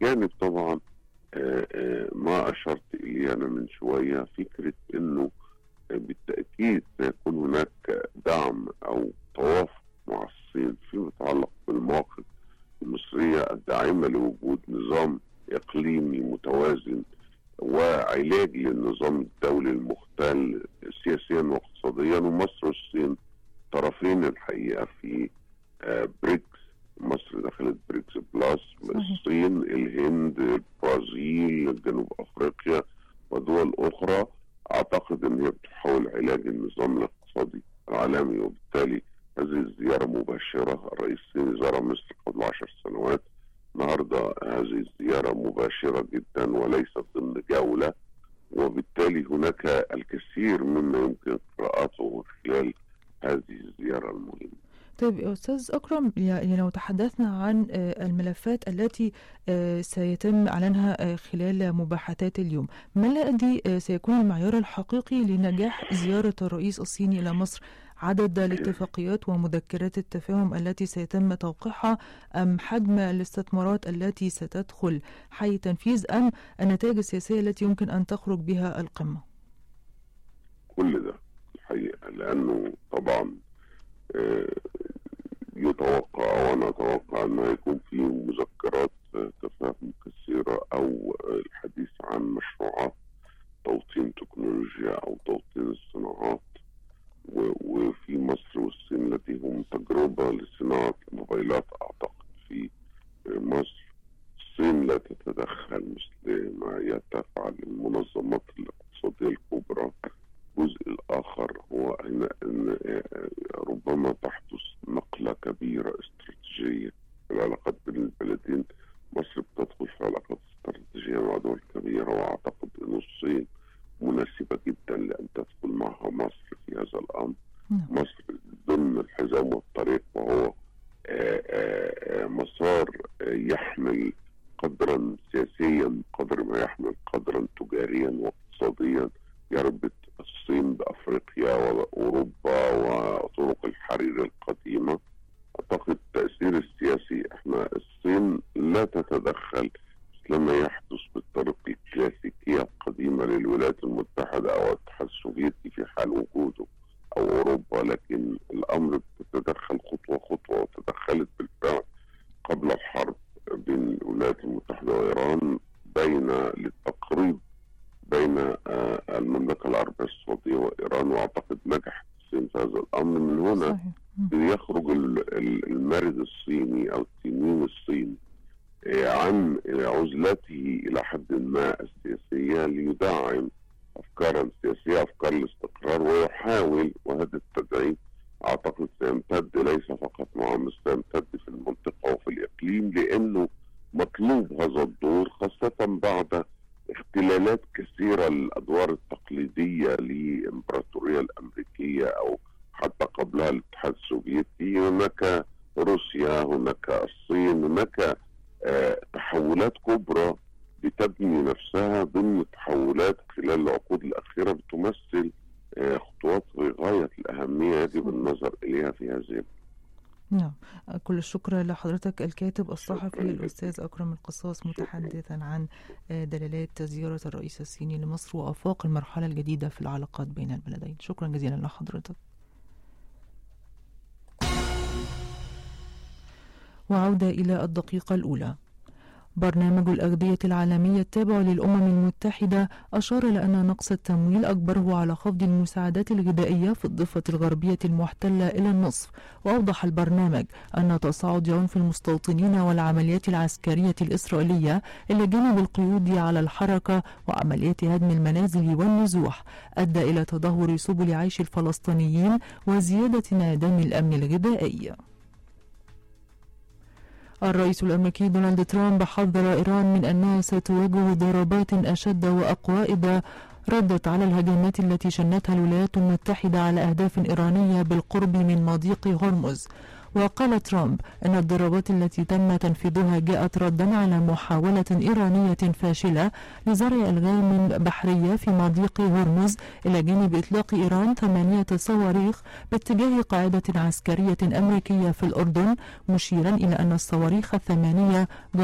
بجانب طبعا ما أشرت إليه أنا من شوية، فكرة أنه بالتأكيد سيكون هناك دعم أو توافق مع الصين فيما يتعلق بالمواقف المصرية الداعمة لوجود نظام إقليمي متوازن وعلاج للنظام الدولي المختل سياسيا واقتصاديا. ومصر والصين طرفين الحقيقة في بريكس. مصر دخلت بريكس بلس، الصين، الهند، البرازيل، جنوب أفريقيا ودول أخرى. أعتقد أن هي بتحاول علاج النظام الاقتصادي العالمي، وبالتالي هذه الزيارة مباشرة. الرئيس الصيني زار مصر قبل 10 سنوات، النهارده هذه الزيارة مباشرة جدا وليست ضمن جولة، وبالتالي هناك الكثير مما يمكن قراءته خلال هذه الزيارة المهمة. طيب يا أستاذ أكرم، يعني لو تحدثنا عن الملفات التي سيتم إعلانها خلال مباحثات اليوم، ما الذي سيكون المعيار الحقيقي لنجاح زيارة الرئيس الصيني إلى مصر؟ عدد الاتفاقيات ومذكرات التفاهم التي سيتم توقيعها، أم حجم الاستثمارات التي ستدخل حي تنفيذ، أم النتائج السياسية التي يمكن أن تخرج بها القمة؟ كل ده الحقيقة، لأنه طبعا يتوقع وأنا أتوقع أنه يكون في مذكرات تفاهم كثيرة أو الحديث عن مشروعات توطين تكنولوجيا أو توطين الصناعات. وفي مصر والصين لديهم تجربة لصناعة موبايلات أعتقد في مصر. الصين لا تتدخل مثل ما تفعل المنظمات الاقتصادية الكبرى. الجزء الآخر هو أن ربما تحدث نقلة كبيرة استراتيجية في العلاقات بين البلدين. مصر بتدخل في علاقات استراتيجية مع دول كبيرة، وأعتقد أن الصين مناسبة جدا لأن تدخل معها مصر في هذا الأمر. مصر ضمن الحزام والطريق، وهو مسار يحمل قدرا سياسيا قدر ما يحمل قدرا تجاريا واقتصاديا يربط الصين بأفريقيا وأوروبا وطرق الحرير القديمة. أعتقد التأثير السياسي، احنا الصين لا تتدخل لما يحدث بالطرق الكلاسيكية القديمة للولايات المتحدة أو الاتحاد السوفيتي في حال وجوده أو أوروبا، لكن الأمر بتتدخل خطوة خطوة، وتدخلت بالفعل قبل الحرب بين الولايات المتحدة وإيران للتقريب بين المملكة العربية السعودية وإيران، وأعتقد نجحت الصين في هذا الأمر. من هنا يخرج المارد الصيني أو التنين الصيني عن عزلته إلى حد ما السياسية ليدعم أفكارا سياسية، أفكار الاستقرار، ويحاول، وهذا التدعيم أعتقد سيمتد ليس فقط مع مصر، سيمتد في المنطقة وفي الإقليم، لأنه مطلوب هذا الدور، خاصة بعد اختلالات كثيرة للأدوار التقليدية للإمبراطورية الأمريكية أو حتى قبلها الاتحاد السوفيتي. هناك روسيا، هناك الصين، هناك تحولات كبرى بتبني نفسها ضمن تحولات خلال العقود الأخيرة بتمثل خطوات غاية الأهمية يجب النظر إليها في هذه. نعم، كل الشكر لحضرتك الكاتب الصحفي الأستاذ أكرم القصاص، متحدثا عن دلالات زيارة الرئيس الصيني لمصر وآفاق المرحلة الجديدة في العلاقات بين البلدين. شكرا جزيلا لحضرتك. وعودة إلى الدقيقة الأولى. برنامج الأغذية العالمي التابع للأمم المتحدة أشار لأن نقص التمويل أجبره على خفض المساعدات الغذائية في الضفة الغربية المحتلة إلى النصف. وأوضح البرنامج أن تصاعد عنف المستوطنين والعمليات العسكرية الإسرائيلية إلى جانب القيود على الحركة وعمليات هدم المنازل والنزوح أدى إلى تدهور سبل عيش الفلسطينيين وزيادة انعدام الأمن الغذائي. الرئيس الأمريكي دونالد ترامب حذر إيران من أنها ستواجه ضربات أشد وأقوى إذا ردت على الهجمات التي شنتها الولايات المتحدة على أهداف إيرانية بالقرب من مضيق هرمز. وقال ترامب أن الضربات التي تم تنفيذها جاءت ردا على محاولة إيرانية فاشلة لزرع ألغام بحرية في مضيق هرمز، إلى جانب إطلاق إيران 8 صواريخ باتجاه قاعدة عسكرية أمريكية في الأردن، مشيرا إلى أن الصواريخ 8